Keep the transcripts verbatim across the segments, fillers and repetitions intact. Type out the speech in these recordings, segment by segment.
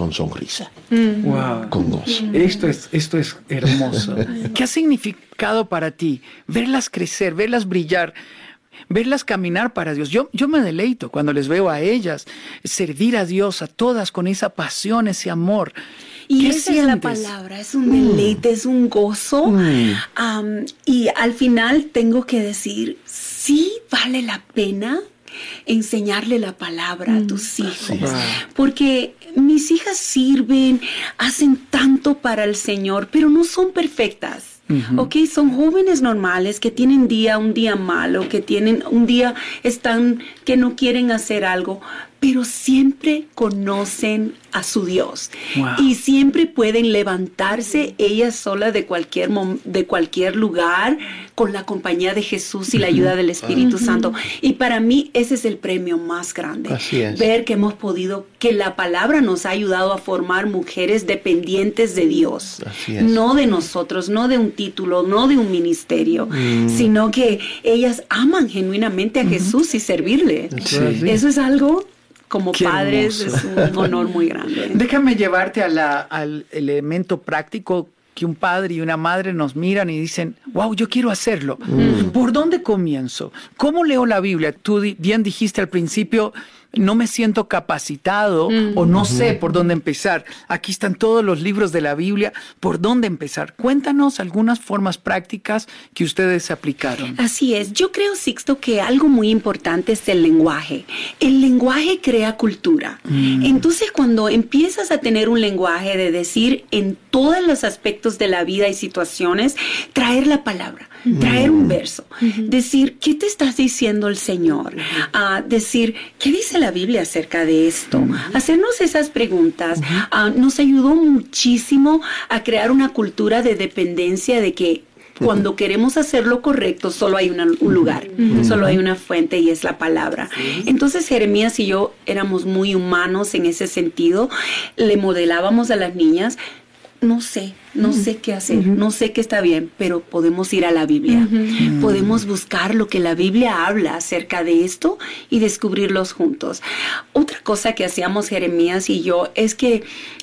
con sonrisa, Mm. Wow. con gozo. Esto es, esto es hermoso. ¿Qué ha significado para ti verlas crecer, verlas brillar, verlas caminar para Dios? Yo, yo me deleito cuando les veo a ellas servir a Dios, a todas con esa pasión, ese amor. Y ¿Qué esa sientes? es la palabra, es un deleite, mm. es un gozo. Mm. Um, y al final tengo que decir, sí vale la pena enseñarle la palabra mm. a tus hijos. Sí. Porque mis hijas sirven, hacen tanto para el Señor, pero no son perfectas. Uh-huh. Ok, son jóvenes normales que tienen día, un día malo, que tienen un día están que no quieren hacer algo, pero siempre conocen a su Dios. Wow. Y siempre pueden levantarse ellas solas de cualquier mom- de cualquier lugar con la compañía de Jesús y la ayuda del Espíritu uh-huh. Santo. Y para mí ese es el premio más grande. Así es. Ver que hemos podido, que la palabra nos ha ayudado a formar mujeres dependientes de Dios. Así es. No de nosotros, no de un título, no de un ministerio, mm. sino que ellas aman genuinamente a uh-huh. Jesús y servirle. Sí. Eso es algo, como Qué padres, hermoso. es un honor muy grande. Déjame llevarte a la, al elemento práctico que un padre y una madre nos miran y dicen, wow, yo quiero hacerlo. Mm. ¿Por dónde comienzo? ¿Cómo leo la Biblia? Tú di- bien dijiste al principio, no me siento capacitado mm. o no uh-huh. sé por dónde empezar. Aquí están todos los libros de la Biblia. ¿Por dónde empezar? Cuéntanos algunas formas prácticas que ustedes aplicaron. Así es. Yo creo, Sixto, que algo muy importante es el lenguaje. El lenguaje crea cultura. Mm. Entonces, cuando empiezas a tener un lenguaje de decir en todos los aspectos de la vida y situaciones, traer la palabra. Traer un verso, uh-huh. decir, ¿qué te estás diciendo el Señor? Uh, decir, ¿qué dice la Biblia acerca de esto? Uh-huh. Hacernos esas preguntas uh-huh. uh, nos ayudó muchísimo a crear una cultura de dependencia de que cuando uh-huh. queremos hacer lo correcto, solo hay una, un lugar, uh-huh. solo hay una fuente y es la palabra. Uh-huh. Entonces Jeremías y yo éramos muy humanos en ese sentido, le modelábamos a las niñas, no sé, no uh-huh. sé qué hacer, uh-huh. no sé qué está bien, pero podemos ir a la Biblia. Uh-huh. Podemos buscar lo que la Biblia habla acerca de esto y descubrirlos juntos. Otra cosa que hacíamos Jeremías y yo es que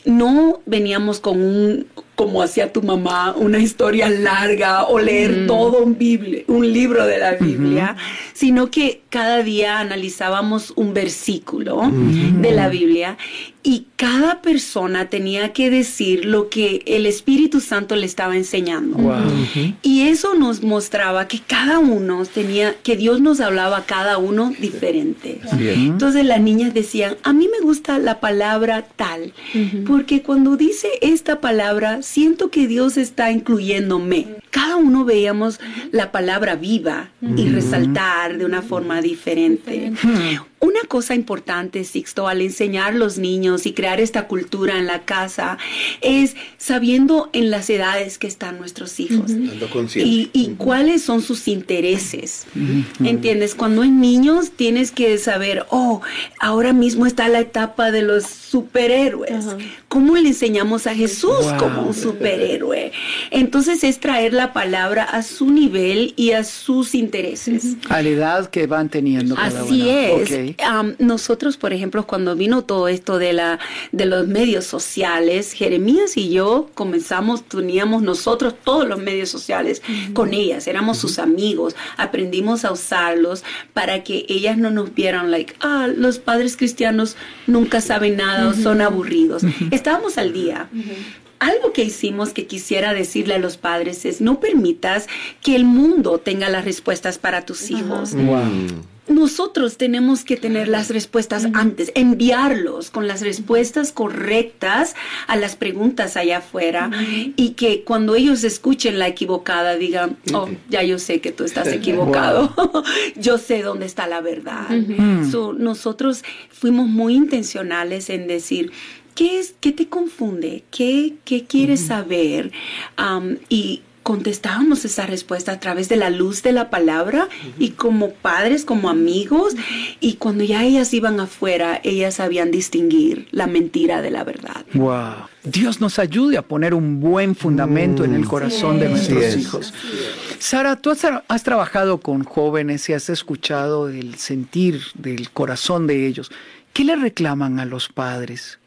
no veníamos con un, como hacía tu mamá, una historia larga o leer uh-huh. todo un, Biblia, un libro de la Biblia, uh-huh. sino que cada día analizábamos un versículo uh-huh. de la Biblia y cada persona tenía que decir lo que el Espíritu Santo le estaba enseñando. Wow. Uh-huh. Y eso nos mostraba que cada uno tenía, que Dios nos hablaba a cada uno diferente. Bien. Entonces las niñas decían, a mí me gusta la palabra tal, uh-huh. porque cuando dice esta palabra, siento que Dios está incluyéndome. Cada uno veíamos uh-huh. la palabra viva uh-huh. y resaltar de una forma diferente. Uh-huh. Una cosa importante, Sixto, al enseñar a los niños y crear esta cultura en la casa es sabiendo en las edades que están nuestros hijos uh-huh. y, y uh-huh. cuáles son sus intereses. Uh-huh. ¿Entiendes? Cuando hay niños tienes que saber, oh, ahora mismo está la etapa de los superhéroes. Uh-huh. ¿Cómo le enseñamos a Jesús wow. como un superhéroe? Entonces es traer la palabra a su nivel y a sus intereses. Uh-huh. A la edad que van teniendo cada Así uno. es. Okay. Um, nosotros, por ejemplo, cuando vino todo esto de la de los medios sociales, Jeremías y yo comenzamos, teníamos nosotros todos los medios sociales uh-huh. con ellas, éramos uh-huh. sus amigos, aprendimos a usarlos para que ellas no nos vieran like, ah, los padres cristianos nunca saben nada uh-huh. o son aburridos. Uh-huh. Estábamos al día. Uh-huh. Algo que hicimos que quisiera decirle a los padres es no permitas que el mundo tenga las respuestas para tus hijos. Uh-huh. Wow. Nosotros tenemos que tener las respuestas uh-huh. antes, enviarlos con las respuestas correctas a las preguntas allá afuera uh-huh. y que cuando ellos escuchen la equivocada digan, oh, ya yo sé que tú estás equivocado, wow. yo sé dónde está la verdad. Uh-huh. So, nosotros fuimos muy intencionales en decir, ¿qué es, qué te confunde? ¿Qué, qué quieres uh-huh. saber? Um, y contestábamos esa respuesta a través de la luz de la palabra uh-huh. y como padres, como amigos, uh-huh. y cuando ya ellas iban afuera, ellas sabían distinguir la mentira de la verdad. Wow. Dios nos ayude a poner un buen fundamento mm, en el corazón sí, de nuestros sí hijos. Sara, tú has, has trabajado con jóvenes y has escuchado el sentir del corazón de ellos. ¿Qué le reclaman a los padres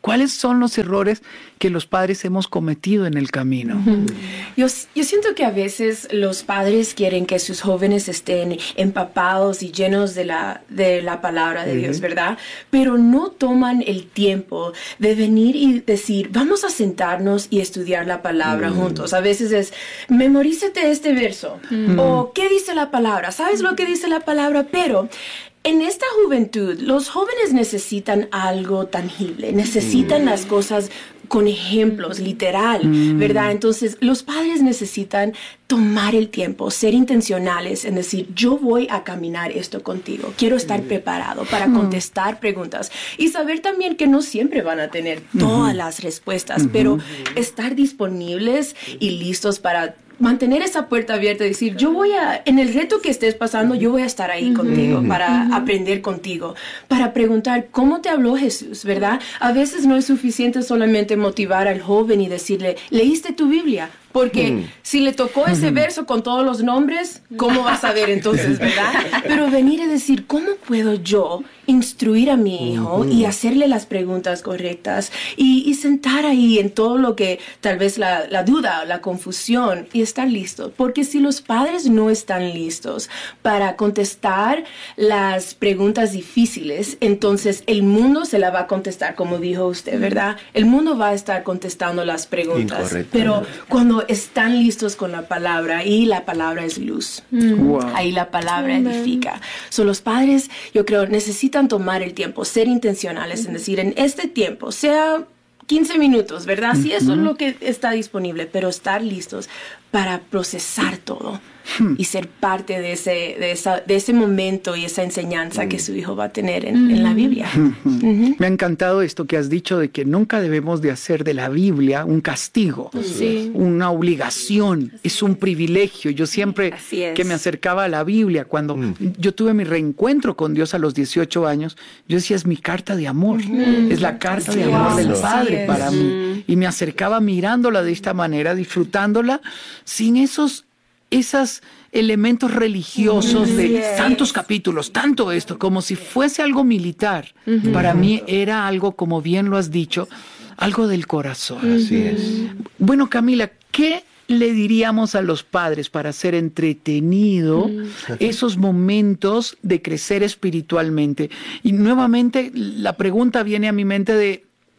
¿Cuáles son los errores que los padres hemos cometido en el camino? Uh-huh. Yo, yo siento que a veces los padres quieren que sus jóvenes estén empapados y llenos de la, de la palabra de uh-huh. Dios, ¿verdad? Pero no toman el tiempo de venir y decir, vamos a sentarnos y estudiar la palabra uh-huh. juntos. A veces es, memorízate este verso. Uh-huh. O, ¿qué dice la palabra? ¿Sabes lo que dice la palabra? Pero en esta juventud, los jóvenes necesitan algo tangible, necesitan mm. las cosas con ejemplos, literal, mm. ¿verdad? Entonces, los padres necesitan tomar el tiempo, ser intencionales en decir, yo voy a caminar esto contigo, quiero estar mm. preparado para mm. contestar preguntas y saber también que no siempre van a tener todas mm. las respuestas, mm-hmm. pero estar disponibles y listos para mantener esa puerta abierta y decir, yo voy a, en el reto que estés pasando, yo voy a estar ahí uh-huh. contigo, para uh-huh. aprender contigo, para preguntar, ¿cómo te habló Jesús? ¿Verdad? A veces no es suficiente solamente motivar al joven y decirle, ¿leíste tu Biblia? Porque mm. si le tocó ese verso con todos los nombres, ¿cómo vas a ver entonces, verdad? Pero venir y decir, ¿cómo puedo yo instruir a mi hijo mm-hmm. y hacerle las preguntas correctas y, y sentar ahí en todo lo que tal vez la, la duda, la confusión y estar listos? Porque si los padres no están listos para contestar las preguntas difíciles, entonces el mundo se la va a contestar, como dijo usted, ¿verdad? El mundo va a estar contestando las preguntas. Incorrecto. Pero cuando están listos con la palabra y la palabra es luz. Mm. Wow. Ahí la palabra Amen. edifica. So, los padres, yo creo, necesitan tomar el tiempo, ser intencionales mm. en decir, en este tiempo, sea quince minutos, ¿verdad? Mm-hmm. Sí, eso es lo que está disponible, pero estar listos para procesar todo hmm. y ser parte de ese, de, esa, de ese momento y esa enseñanza hmm. que su hijo va a tener en, hmm. en la Biblia. Hmm. Uh-huh. Me ha encantado esto que has dicho de que nunca debemos de hacer de la Biblia un castigo, sí. una obligación, Así es un es. privilegio. Yo siempre que me acercaba a la Biblia, cuando hmm. yo tuve mi reencuentro con Dios a los dieciocho años, yo decía, es mi carta de amor, hmm. es la carta Así de amor es. del Padre Así para es. mí. Y me acercaba mirándola de esta manera, disfrutándola, sin esos, esos elementos religiosos de yes. tantos capítulos, tanto esto, como si fuese algo militar. Uh-huh. Para mí era algo, como bien lo has dicho, algo del corazón. Así es. Bueno, Camila, ¿qué le diríamos a los padres para hacer entretenido mm. esos momentos de crecer espiritualmente? Y nuevamente la pregunta viene a mi mente de,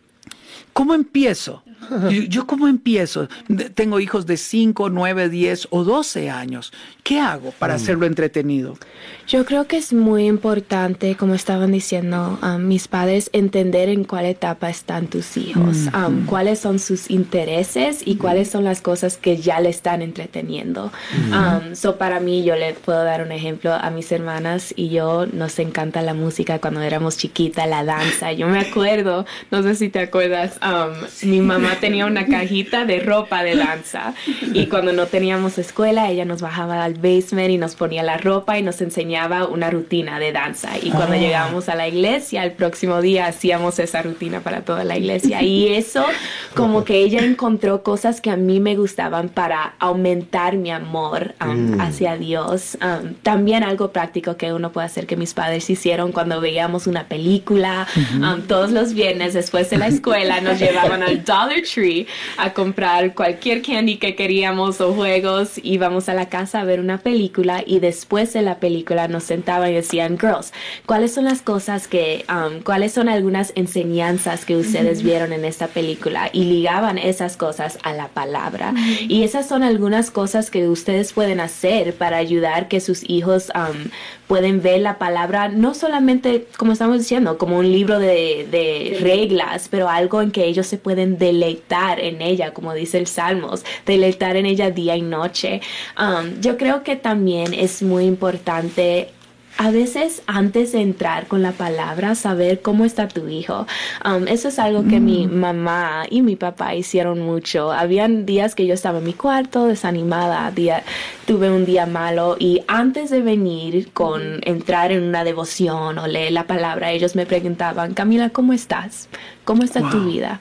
¿cómo empiezo? Yo, yo ¿cómo empiezo? Tengo hijos de cinco, nueve, diez o doce años. ¿Qué hago para mm. hacerlo entretenido? Yo creo que es muy importante, como estaban diciendo um, mis padres, entender en cuál etapa están tus hijos, mm. um, cuáles son sus intereses y cuáles son las cosas que ya le están entreteniendo. Mm. Um, so para mí, yo le puedo dar un ejemplo a mis hermanas y yo, nos encanta la música cuando éramos chiquitas, la danza. Yo me acuerdo, no sé si te acuerdas, um, sí. mi mamá tenía una cajita de ropa de danza y cuando no teníamos escuela, ella nos bajaba al basement y nos ponía la ropa y nos enseñaba una rutina de danza y cuando oh. llegábamos a la iglesia el próximo día hacíamos esa rutina para toda la iglesia y eso como que ella encontró cosas que a mí me gustaban para aumentar mi amor um, mm. hacia Dios. Um, también algo práctico que uno puede hacer que mis padres hicieron cuando veíamos una película mm-hmm. um, todos los viernes después de la escuela nos llevaban al Dollar Tree a comprar cualquier candy que queríamos o juegos, íbamos a la casa a ver una película y después de la película nos sentaban y decían, girls, ¿cuáles son las cosas que, um, cuáles son algunas enseñanzas que ustedes vieron en esta película? Y ligaban esas cosas a la palabra. Mm-hmm. Y esas son algunas cosas que ustedes pueden hacer para ayudar que sus hijos um, pueden ver la palabra, no solamente, como estamos diciendo, como un libro de, de reglas, pero algo en que ellos se pueden deleitar en ella, como dice el Salmos, deleitar en ella día y noche. Um, yo creo que también es muy importante a veces antes de entrar con la palabra, saber cómo está tu hijo. Um, eso es algo que mm. mi mamá y mi papá hicieron mucho. Habían días que yo estaba en mi cuarto desanimada, día, tuve un día malo y antes de venir con entrar en una devoción o leer la palabra, ellos me preguntaban, Camila, ¿cómo estás? ¿Cómo está wow. tu vida?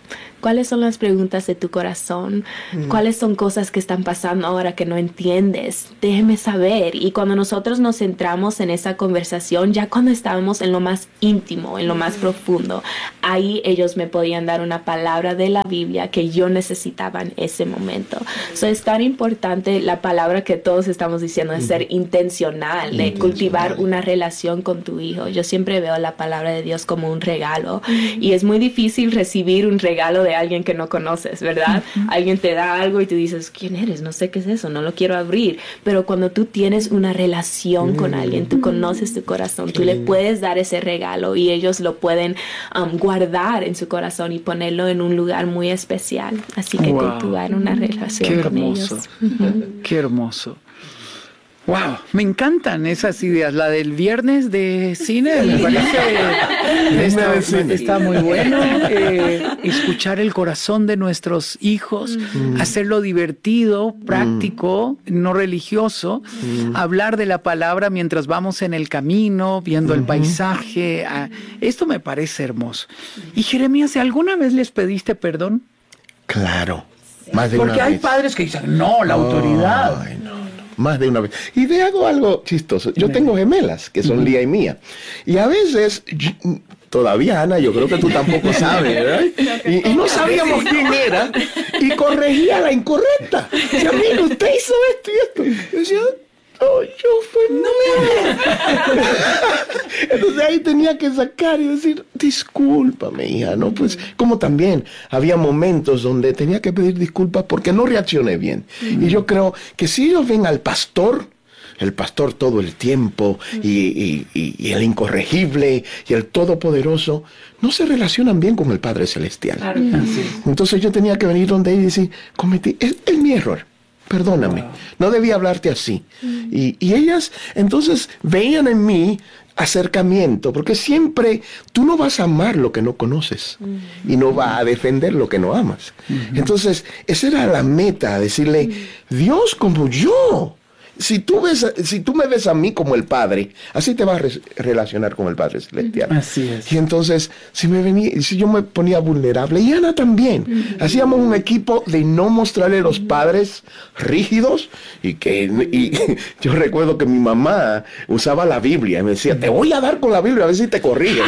¿Cuáles son las preguntas de tu corazón? Mm. ¿Cuáles son cosas que están pasando ahora que no entiendes? Déjeme saber. Y cuando nosotros nos centramos en esa conversación, ya cuando estábamos en lo más íntimo, en lo más profundo, ahí ellos me podían dar una palabra de la Biblia que yo necesitaba en ese momento. So, es tan importante la palabra que todos estamos diciendo, de ser intencional, de intencional. Cultivar una relación con tu hijo. Yo siempre veo la palabra de Dios como un regalo. Uh-huh. Y es muy difícil recibir un regalo de alguien que no conoces, ¿verdad? Uh-huh. Alguien te da algo y tú dices, ¿quién eres? No sé qué es eso, no lo quiero abrir. Pero cuando tú tienes una relación uh-huh. con alguien, tú conoces tu corazón, tú uh-huh. le puedes dar ese regalo y ellos lo pueden um, guardar en su corazón y ponerlo en un lugar muy especial. Así que wow. cultivar una relación Qué con hermoso. ellos. Uh-huh. Qué hermoso. Wow, me encantan esas ideas. La del viernes de cine me parece está, está muy bueno. Eh, escuchar el corazón de nuestros hijos, mm. hacerlo divertido, práctico, mm. no religioso, mm. hablar de la palabra mientras vamos en el camino, viendo mm-hmm. el paisaje. Ah, esto me parece hermoso. Y Jeremías, ¿alguna vez les pediste perdón? Claro. Más de Porque una hay vez. padres que dicen, no, la oh, autoridad. Ay, no. Más de una vez. Y te hago algo chistoso. Yo tengo gemelas, que son uh-huh. Lía y Mía. Y a veces, yo, todavía Ana, yo creo que tú tampoco sabes, ¿verdad? Y, y no sabíamos quién era. Y corregía la incorrecta. Decía, mira, usted hizo esto y esto. Yo decía, oh, yo fui no Entonces ahí tenía que sacar y decir, discúlpame, hija, ¿no? Pues como también había momentos donde tenía que pedir disculpas porque no reaccioné bien. Mm. Y yo creo que si ellos ven al pastor, el pastor todo el tiempo, mm. y, y, y, y el incorregible, y el todopoderoso, no se relacionan bien con el Padre Celestial. Claro. Mm. Entonces yo tenía que venir donde él y decir, cometí, es, es mi error. Perdóname, wow. no debía hablarte así. Mm. Y, y ellas entonces veían en mí acercamiento, porque siempre tú no vas a amar lo que no conoces mm. y no vas a defender lo que no amas. Mm-hmm. Entonces, esa era la meta, decirle, mm. Dios como yo. Si tú, ves, si tú me ves a mí como el Padre, así te vas a re- relacionar con el Padre Celestial. Así es. Y entonces, si, me venía, si yo me ponía vulnerable, y Ana también, mm-hmm. hacíamos un equipo de no mostrarle a los padres rígidos, y que y, yo recuerdo que mi mamá usaba la Biblia, y me decía, te voy a dar con la Biblia, a ver si te corriges.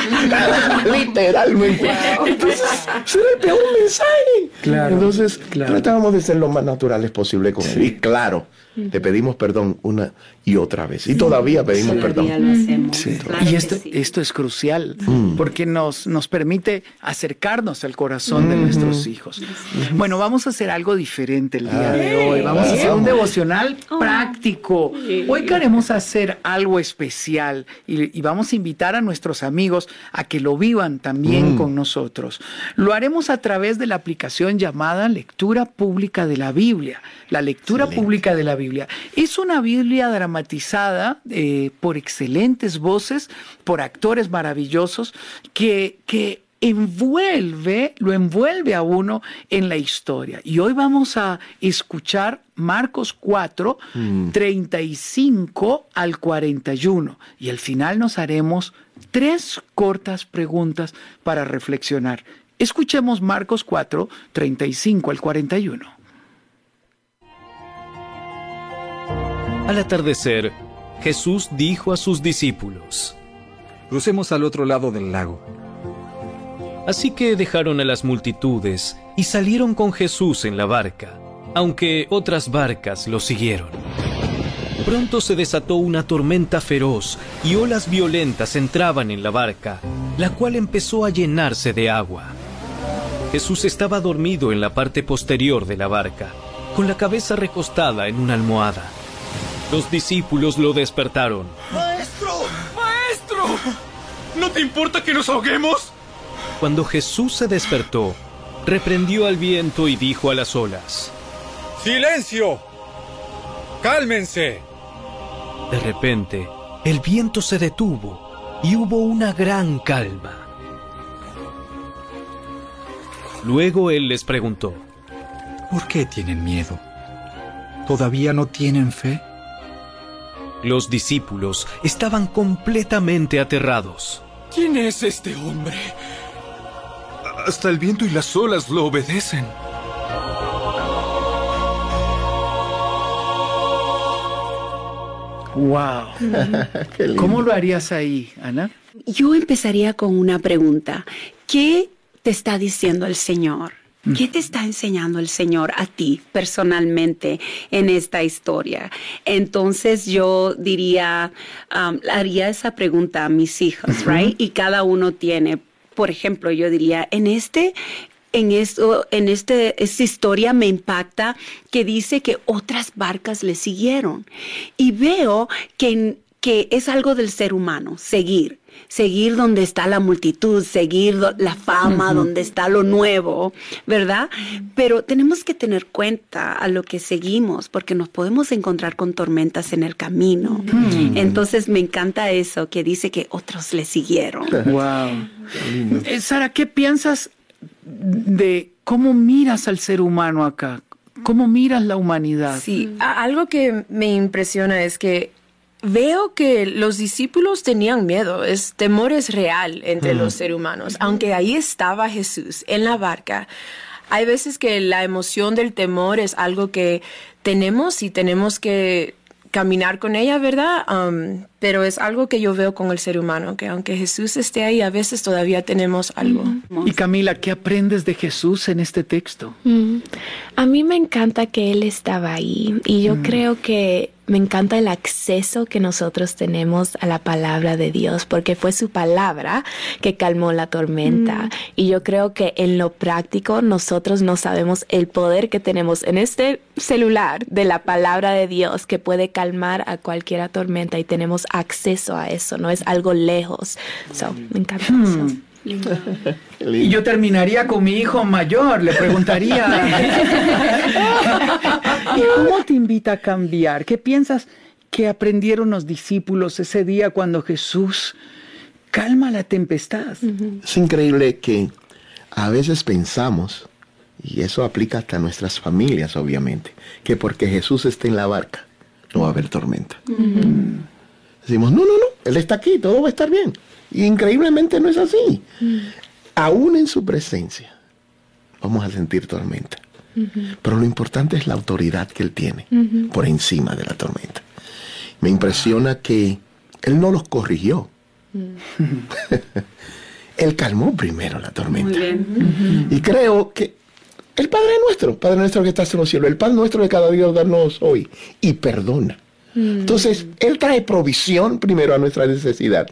Literalmente. Wow. Entonces, ese era el peor mensaje. Claro, entonces, claro. tratábamos de ser lo más naturales posible con él. Y claro, te pedimos perdón una y otra vez. Y sí, todavía pedimos todavía perdón. Lo hacemos. Sí. Claro y esto, sí. esto es crucial, mm. porque nos, nos permite acercarnos al corazón mm-hmm. de nuestros hijos. Mm-hmm. Bueno, vamos a hacer algo diferente el día Ay, de hoy. Vamos a hacer un devocional oh. práctico. Hoy queremos hacer algo especial y, y vamos a invitar a nuestros amigos a que lo vivan también mm. con nosotros. Lo haremos a través de la aplicación llamada Lectura Pública de la Biblia. La lectura Excelente. Pública de la Biblia. Es una Biblia dramatizada eh, por excelentes voces, por actores maravillosos, que, que envuelve, lo envuelve a uno en la historia. Y hoy vamos a escuchar Marcos cuatro, mm. treinta y cinco al cuarenta y uno. Y al final nos haremos tres cortas preguntas para reflexionar. Escuchemos Marcos cuatro, treinta y cinco al cuarenta y uno. Al atardecer, Jesús dijo a sus discípulos: Crucemos al otro lado del lago. Así que dejaron a las multitudes y salieron con Jesús en la barca, aunque otras barcas lo siguieron. Pronto se desató una tormenta feroz y olas violentas entraban en la barca, la cual empezó a llenarse de agua. Jesús estaba dormido en la parte posterior de la barca, con la cabeza recostada en una almohada. Los discípulos lo despertaron. ¡Maestro! ¡Maestro! ¿No te importa que nos ahoguemos? Cuando Jesús se despertó, reprendió al viento y dijo a las olas: ¡Silencio! ¡Cálmense! De repente, el viento se detuvo y hubo una gran calma. Luego él les preguntó: ¿Por qué tienen miedo? ¿Todavía no tienen fe? Los discípulos estaban completamente aterrados. ¿Quién es este hombre? Hasta el viento y las olas lo obedecen. Wow. ¿Cómo lo harías ahí, Ana? Yo empezaría con una pregunta. ¿Qué te está diciendo el Señor? ¿Qué te está enseñando el Señor a ti personalmente en esta historia? Entonces yo diría, um, haría esa pregunta a mis hijos, right? Y cada uno tiene, por ejemplo, yo diría, en este... En, esto, en este, esta historia me impacta que dice que otras barcas le siguieron. Y veo que, que es algo del ser humano, seguir. Seguir donde está la multitud, seguir la fama, uh-huh. donde está lo nuevo, ¿verdad? Pero tenemos que tener cuenta a lo que seguimos, porque nos podemos encontrar con tormentas en el camino. Uh-huh. Entonces me encanta eso, que dice que otros le siguieron. Wow. eh, Sara, ¿qué piensas de cómo miras al ser humano acá? ¿Cómo miras la humanidad? Sí, algo que me impresiona es que veo que los discípulos tenían miedo, es temor es real entre mm. los seres humanos, aunque ahí estaba Jesús en la barca. Hay veces que la emoción del temor es algo que tenemos y tenemos que caminar con ella, ¿verdad? Um, pero es algo que yo veo con el ser humano, que aunque Jesús esté ahí, a veces todavía tenemos algo. Y Camila, ¿qué aprendes de Jesús en este texto? Mm. A mí me encanta que Él estaba ahí y yo mm. creo que me encanta el acceso que nosotros tenemos a la palabra de Dios, porque fue su palabra que calmó la tormenta. Mm. Y yo creo que en lo práctico nosotros no sabemos el poder que tenemos en este celular de la palabra de Dios que puede calmar a cualquier tormenta y tenemos acceso a eso, no es algo lejos. So, me encanta mm. eso. Lindo. Y yo terminaría con mi hijo mayor, le preguntaría, ¿y cómo te invita a cambiar? ¿Qué piensas que aprendieron los discípulos ese día cuando Jesús calma la tempestad? Uh-huh. Es increíble que a veces pensamos, y eso aplica hasta a nuestras familias obviamente, que porque Jesús esté en la barca no va a haber tormenta. Uh-huh. Decimos, no, no, no, Él está aquí, todo va a estar bien. Y increíblemente no es así. Mm. Aún en su presencia vamos a sentir tormenta. Uh-huh. Pero lo importante es la autoridad que Él tiene uh-huh. por encima de la tormenta. Me impresiona que Él no los corrigió. Mm. Él calmó primero la tormenta. Muy bien. Uh-huh. Y creo que el Padre nuestro, Padre nuestro que estás en los cielos, el Padre nuestro de cada día darnos hoy, y perdona. Mm. Entonces, Él trae provisión primero a nuestra necesidad.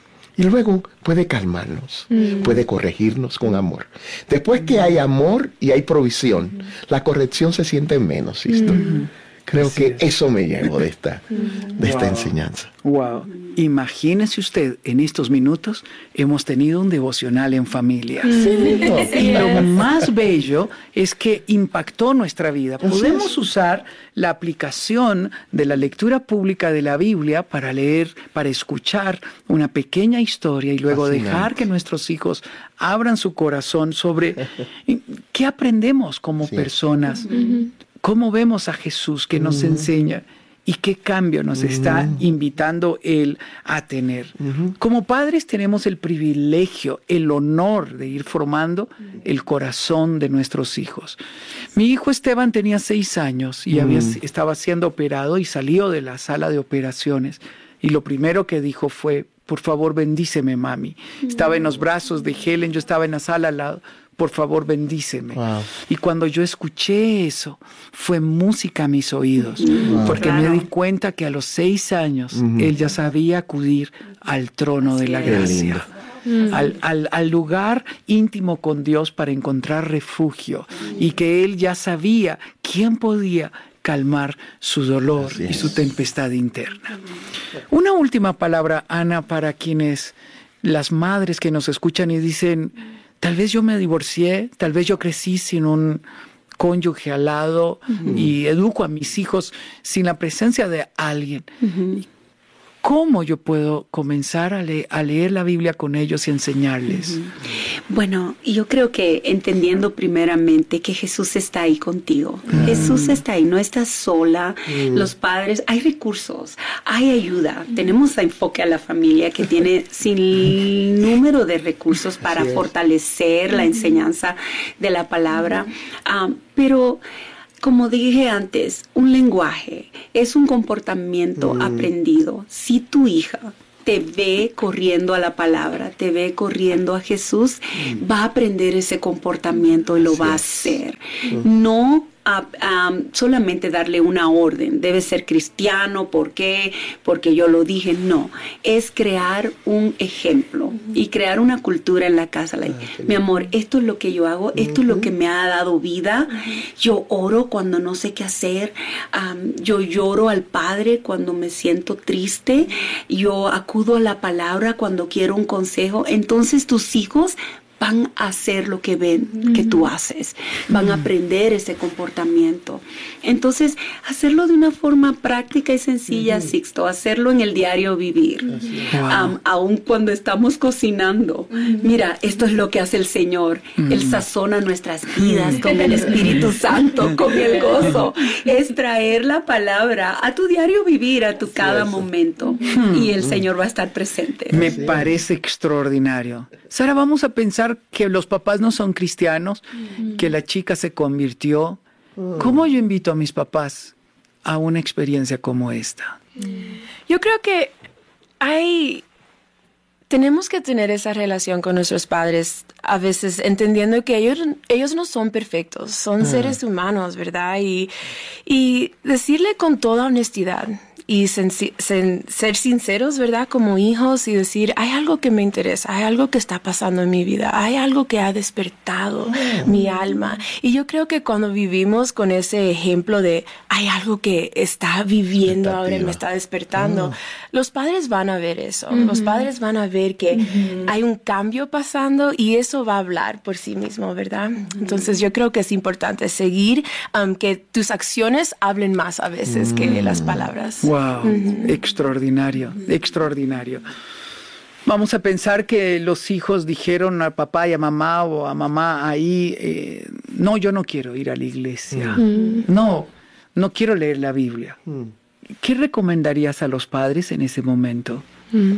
Y luego puede calmarnos, mm. puede corregirnos con amor. Después que hay amor y hay provisión, mm. la corrección se siente menos, ¿visto? Mm. Creo Así que es. Eso me llevo de esta, de wow. esta enseñanza. Wow. Imagínese usted, en estos minutos hemos tenido un devocional en familia. Sí. Y lo más bello es que impactó nuestra vida. Podemos usar la aplicación de la lectura pública de la Biblia para leer, para escuchar una pequeña historia y luego Fascinante. Dejar que nuestros hijos abran su corazón sobre qué aprendemos como sí. personas. Uh-huh. ¿Cómo vemos a Jesús que nos uh-huh. enseña y qué cambio nos uh-huh. está invitando Él a tener? Uh-huh. Como padres tenemos el privilegio, el honor de ir formando el corazón de nuestros hijos. Mi hijo Esteban tenía seis años y uh-huh. había, estaba siendo operado y salió de la sala de operaciones. Y lo primero que dijo fue, por favor, bendíceme, mami. Uh-huh. Estaba en los brazos de Helen, yo estaba en la sala al lado. Por favor, bendíceme. Wow. Y cuando yo escuché eso, fue música a mis oídos, wow. porque claro. me di cuenta que a los seis años uh-huh. él ya sabía acudir al trono de la gracia, uh-huh. al, al, al lugar íntimo con Dios para encontrar refugio, uh-huh. y que él ya sabía quién podía calmar su dolor y su tempestad interna. Uh-huh. Una última palabra, Ana, para quienes, las madres que nos escuchan y dicen, tal vez yo me divorcié, tal vez yo crecí sin un cónyuge al lado uh-huh. y educo a mis hijos sin la presencia de alguien. Uh-huh. ¿Cómo yo puedo comenzar a, le- a leer la Biblia con ellos y enseñarles? Uh-huh. Bueno, yo creo que entendiendo primeramente que Jesús está ahí contigo. Mm. Jesús está ahí, no estás sola. Mm. Los padres, hay recursos, hay ayuda. Mm. Tenemos a Enfoque a la Familia que tiene sin número de recursos para fortalecer la enseñanza de la palabra. Um, pero... Como dije antes, un lenguaje es un comportamiento mm. aprendido. Si tu hija te ve corriendo a la palabra, te ve corriendo a Jesús, mm. va a aprender ese comportamiento y lo Así va a hacer. Mm. No a, a solamente darle una orden, debe ser cristiano, ¿por qué? Porque yo lo dije, no, es crear un ejemplo uh-huh. y crear una cultura en la casa. Like, ah, mi amor, esto es lo que yo hago, esto uh-huh. es lo que me ha dado vida, uh-huh. yo oro cuando no sé qué hacer, um, yo lloro al Padre cuando me siento triste, yo acudo a la palabra cuando quiero un consejo. Entonces tus hijos van a hacer lo que ven mm. que tú haces, van a aprender ese comportamiento. Entonces, hacerlo de una forma práctica y sencilla, mm-hmm. Sixto, hacerlo en el diario vivir, wow. um, aun cuando estamos cocinando. Mm-hmm. Mira, esto es lo que hace el Señor, mm. Él sazona nuestras vidas con el Espíritu Santo, con el gozo. Es traer la palabra a tu diario vivir, a tu sí, cada eso. momento, mm. y el Señor va a estar presente. Me sí. parece extraordinario. Sara, vamos a pensar que los papás no son cristianos, mm. que la chica se convirtió. Mm. ¿Cómo yo invito a mis papás a una experiencia como esta? Yo creo que hay... Tenemos que tener esa relación con nuestros padres, a veces entendiendo que ellos, ellos no son perfectos, son mm. seres humanos, ¿verdad? Y, y decirle con toda honestidad y sensi- sen- ser sinceros, ¿verdad? Como hijos y decir, hay algo que me interesa, hay algo que está pasando en mi vida, hay algo que ha despertado oh. mi alma. Y yo creo que cuando vivimos con ese ejemplo de, hay algo que está viviendo ahora y me está despertando, oh. los padres van a ver eso, uh-huh. los padres van a ver que uh-huh. hay un cambio pasando y eso va a hablar por sí mismo, ¿verdad? Uh-huh. Entonces yo creo que es importante seguir, um, que tus acciones hablen más a veces uh-huh. que las palabras. Wow, uh-huh. extraordinario, extraordinario. Vamos a pensar que los hijos dijeron a papá y a mamá o a mamá ahí, eh, no, yo no quiero ir a la iglesia, uh-huh. no, no quiero leer la Biblia. Uh-huh. ¿Qué recomendarías a los padres en ese momento? Uh-huh.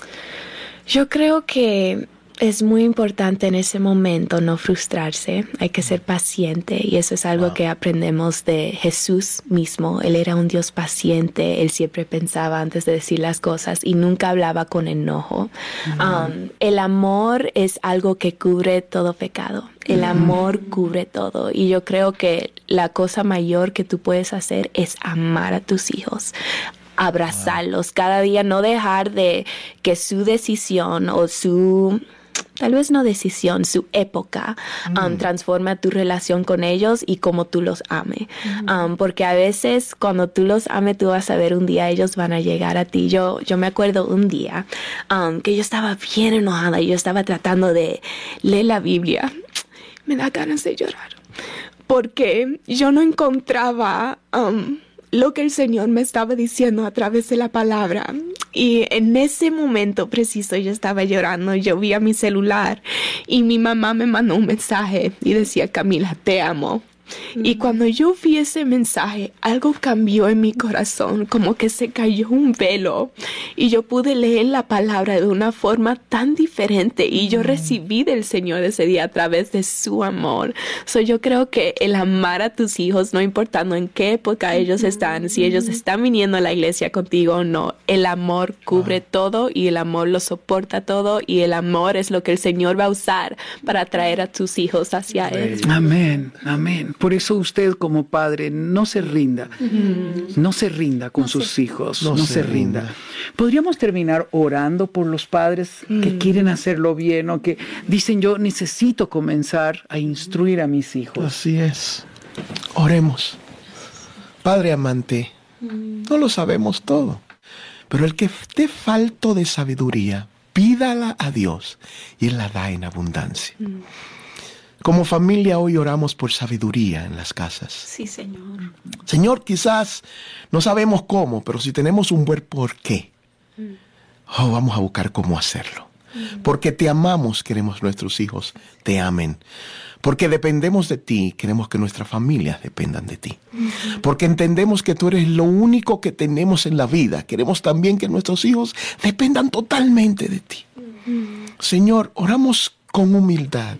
Yo creo que es muy importante en ese momento no frustrarse, hay que ser paciente y eso es algo wow. que aprendemos de Jesús mismo. Él era un Dios paciente, Él siempre pensaba antes de decir las cosas y nunca hablaba con enojo. Uh-huh. Um, el amor es algo que cubre todo pecado, el uh-huh. amor cubre todo y yo creo que la cosa mayor que tú puedes hacer es amar a tus hijos. Abrazarlos wow. cada día, no dejar de que su decisión o su... tal vez no decisión, su época mm. um, transforma tu relación con ellos y cómo tú los ames. Mm. Um, porque a veces cuando tú los ames, tú vas a ver un día ellos van a llegar a ti. Yo, yo me acuerdo un día um, que yo estaba bien enojada y yo estaba tratando de leer la Biblia. Me da ganas de llorar porque yo no encontraba... Um, lo que el Señor me estaba diciendo a través de la palabra. Y en ese momento preciso yo estaba llorando, yo vi a mi celular y mi mamá me mandó un mensaje y decía, Camila, te amo. Mm. Y cuando yo vi ese mensaje, algo cambió en mi corazón, como que se cayó un velo y yo pude leer la palabra de una forma tan diferente y yo mm. recibí del Señor ese día a través de su amor. So, yo creo que el amar a tus hijos, no importando en qué época ellos están, si ellos están viniendo a la iglesia contigo o no, el amor cubre ah. todo y el amor lo soporta todo y el amor es lo que el Señor va a usar para traer a tus hijos hacia Él. Amén, amén. Por eso usted como padre no se rinda, mm. no se rinda con no sus se, hijos, no, no se, se rinda. rinda. ¿Podríamos terminar orando por los padres mm. que quieren hacerlo bien o que dicen yo necesito comenzar a instruir a mis hijos? Así es. Oremos. Padre amante, mm. no lo sabemos todo, pero el que esté falto de sabiduría, pídala a Dios y Él la da en abundancia. Mm. Como familia hoy oramos por sabiduría en las casas. Sí, Señor. Señor, quizás no sabemos cómo, pero si tenemos un buen porqué, mm. oh, vamos a buscar cómo hacerlo. Porque te amamos, queremos nuestros hijos te amen. Porque dependemos de ti, queremos que nuestras familias dependan de ti. Porque entendemos que tú eres lo único que tenemos en la vida. Queremos también que nuestros hijos dependan totalmente de ti. Señor, oramos con humildad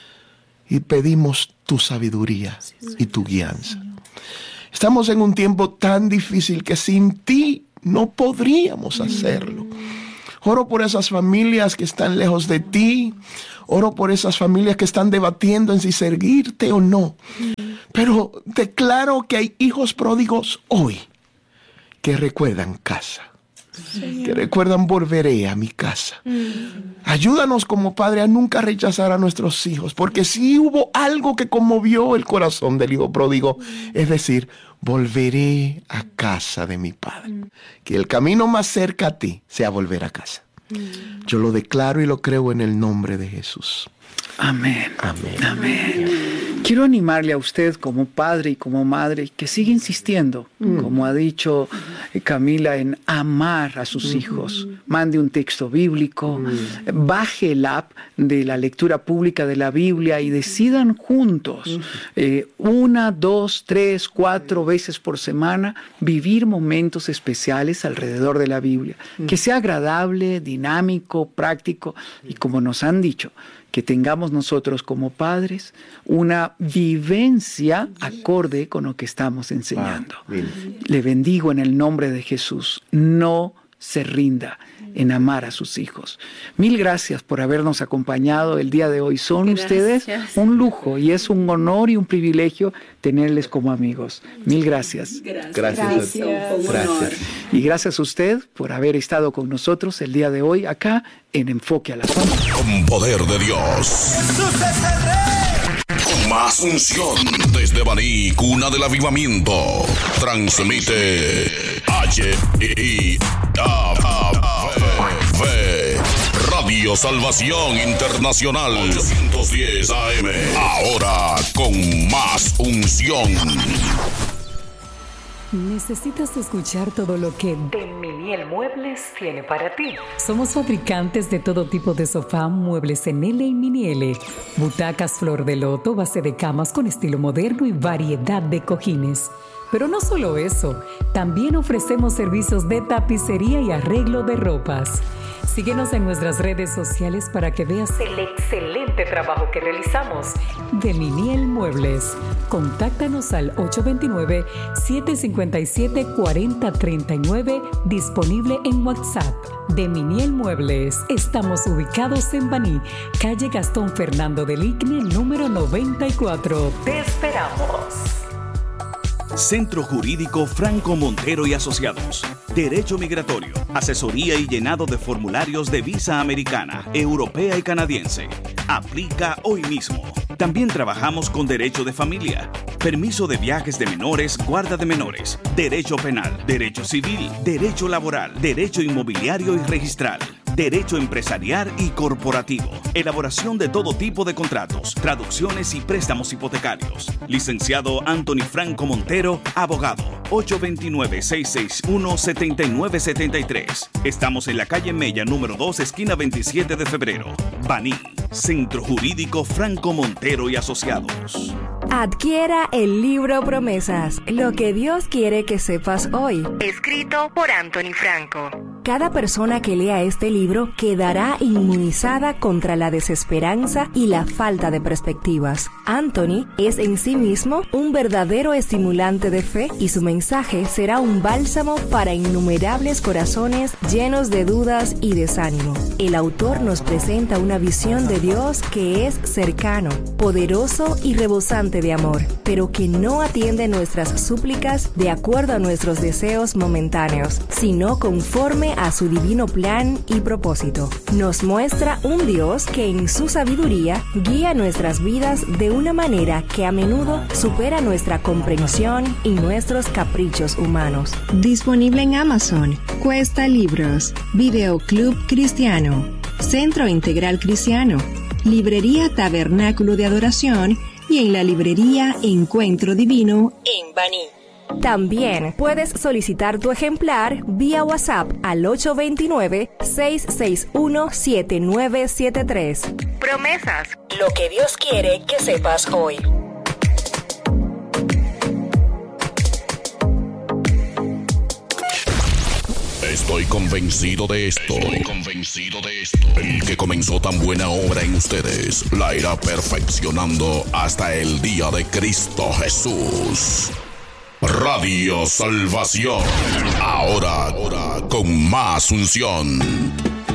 y pedimos tu sabiduría y tu guianza. Estamos en un tiempo tan difícil que sin ti no podríamos hacerlo. Oro por esas familias que están lejos de ti. Oro por esas familias que están debatiendo en si seguirte o no. Pero declaro que hay hijos pródigos hoy que recuerdan casa. Señor. Que recuerdan volveré a mi casa. Ayúdanos como padre a nunca rechazar a nuestros hijos, porque si hubo algo que conmovió el corazón del hijo pródigo, es decir, volveré a casa de mi padre. Que el camino más cerca a ti sea volver a casa. Yo lo declaro y lo creo en el nombre de Jesús. Amén. Amén. Amén. Quiero animarle a usted como padre y como madre que siga insistiendo, mm. como ha dicho Camila, en amar a sus mm. hijos. Mande un texto bíblico, mm. baje el app de la lectura pública de la Biblia y decidan juntos, mm. eh, una, dos, tres, cuatro veces por semana, vivir momentos especiales alrededor de la Biblia. Mm. Que sea agradable, dinámico, práctico y, como nos han dicho, que tengamos nosotros como padres una vivencia acorde con lo que estamos enseñando. Ah, Le bendigo en el nombre de Jesús. No se rinda en amar a sus hijos. Mil gracias por habernos acompañado el día de hoy. Son gracias. Ustedes un lujo y es un honor y un privilegio tenerles como amigos. Mil gracias. Gracias. Gracias. Gracias. gracias. Y gracias a usted por haber estado con nosotros el día de hoy acá en Enfoque a la Familia. Con poder de Dios. Jesús es el Rey. Con más unción desde Baní, cuna del avivamiento. Transmite H I A V Radio Salvación Internacional ochocientos diez A M. Ahora con más unción. ¿Necesitas escuchar todo lo que De Miniel Muebles tiene para ti? Somos fabricantes de todo tipo de sofá, muebles en L y mini L, butacas flor de loto, base de camas con estilo moderno y variedad de cojines. Pero no solo eso, también ofrecemos servicios de tapicería y arreglo de ropas. Síguenos en nuestras redes sociales para que veas el excelente trabajo que realizamos. De Miniel Muebles. Contáctanos al ocho dos nueve, siete cinco siete, cuatro cero tres nueve, disponible en WhatsApp. De Miniel Muebles. Estamos ubicados en Baní, calle Gastón Fernando del Igne, número noventa y cuatro. Te esperamos. Centro Jurídico Franco Montero y Asociados. Derecho migratorio, asesoría y llenado de formularios de visa americana, europea y canadiense. Aplica hoy mismo. También trabajamos con derecho de familia, permiso de viajes de menores, guarda de menores, derecho penal, derecho civil, derecho laboral, derecho inmobiliario y registral, derecho empresarial y corporativo, elaboración de todo tipo de contratos, traducciones y préstamos hipotecarios. Licenciado Anthony Franco Montero, abogado, ocho dos nueve, seis seis uno, siete nueve siete tres. Estamos en la calle Mella, número dos, esquina veintisiete de febrero. Baní, Centro Jurídico Franco Montero y Asociados. Adquiera el libro Promesas, lo que Dios quiere que sepas hoy. Escrito por Anthony Franco. Cada persona que lea este libro quedará inmunizada contra la desesperanza y la falta de perspectivas. Anthony es en sí mismo un verdadero estimulante de fe y su mensaje será un bálsamo para innumerables corazones llenos de dudas y desánimo. El autor nos presenta una visión de Dios que es cercano, poderoso y rebosante de amor, pero que no atiende nuestras súplicas de acuerdo a nuestros deseos momentáneos, sino conforme a su divino plan y propósito. Nos muestra un Dios que en su sabiduría guía nuestras vidas de una manera que a menudo supera nuestra comprensión y nuestros caprichos humanos. Disponible en Amazon, Cuesta Libros, Videoclub Cristiano, Centro Integral Cristiano, Librería Tabernáculo de Adoración y en la librería Encuentro Divino en Baní. También puedes solicitar tu ejemplar vía WhatsApp al ocho dos nueve, seis seis uno, siete nueve siete tres. Promesas, lo que Dios quiere que sepas hoy. Estoy convencido de esto. Estoy convencido de esto. El que comenzó tan buena obra en ustedes la irá perfeccionando hasta el día de Cristo Jesús. Radio Salvación. Ahora, ahora con más unción.